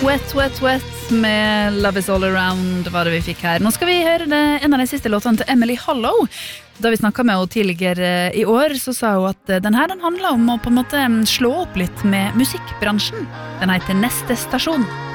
Wet, wet, wet med Love is all around var det vi fikk her. Nå skal vi høre en av de siste låtene til Emily Hollow. Da vi snakket med henne tidligere i år, så sa hun at den handler om å på en måte slå opp litt med musikkbransjen. Den heter Neste Stasjon.